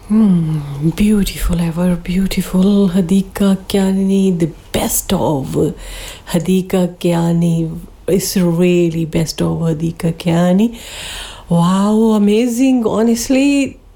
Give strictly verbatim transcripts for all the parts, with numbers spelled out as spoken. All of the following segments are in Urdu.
Hmm, beautiful, ever beautiful. Hadika Kyani, the best of Hadika Kyani. It's really best of Hadika Kyani. Wow, amazing. Honestly,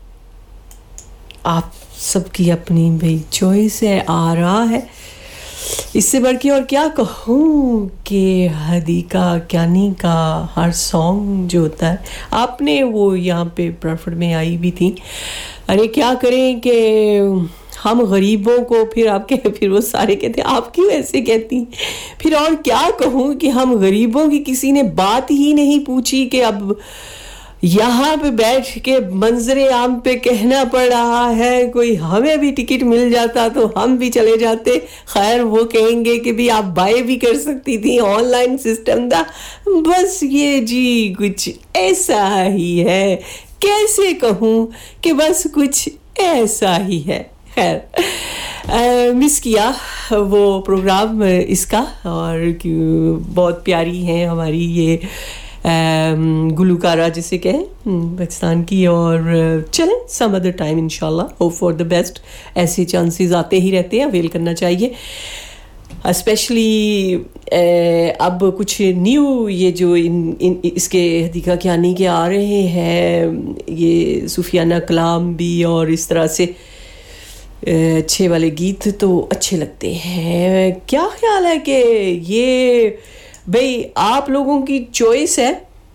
آپ سب کی اپنی بھائی چوائس ہے, آ رہا ہے. اس سے بڑھ کے اور کیا کہوں کہ حدیقہ کیانی کا ہر سانگ جو ہوتا ہے, آپ نے وہ یہاں پہ پریفرڈ میں آئی بھی تھی. ارے کیا کریں کہ ہم غریبوں کو پھر آپ کے پھر وہ سارے کہتے ہیں آپ کیوں ایسے کہتی, پھر اور کیا کہوں کہ ہم غریبوں کی کسی نے بات ہی نہیں پوچھی کہ اب یہاں پہ بیٹھ کے منظر عام پہ کہنا پڑ رہا ہے. کوئی ہمیں بھی ٹکٹ مل جاتا تو ہم بھی چلے جاتے. خیر وہ کہیں گے کہ بھی آپ بائی بھی کر سکتی تھی, آن لائن سسٹم تھا. بس یہ جی کچھ ایسا ہی ہے, کیسے کہوں کہ بس کچھ ایسا ہی ہے. خیر مس کیا وہ پروگرام اس کا, اور بہت پیاری ہیں ہماری یہ گلوکارہ جسے کہیں پاکستان کی. اور چلیں سم ادر ٹائم انشاءاللہ, ہوپ فار دا بیسٹ. ایسے چانسز آتے ہی رہتے ہیں, اویل کرنا چاہیے. اسپیشلی اب کچھ نیو یہ جو ان, ان اس کے حدیقہ کیانی کے آ رہے ہیں, یہ صوفیانہ کلام بھی اور اس طرح سے اچھے والے گیت تو اچھے لگتے ہیں. کیا خیال ہے کہ یہ بھئی آپ لوگوں کی چوائس ہے,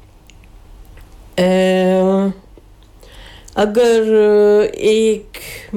اگر ایک